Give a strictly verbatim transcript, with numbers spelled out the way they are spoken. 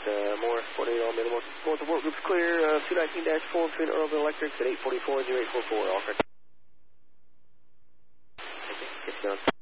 uh, Morris, forty-eight, all minimal. Multiple work group's clear, uh, two nineteen dash four between Earlville Electrics at eight forty-four and eight forty-four, all correct. Thank you. Get you down.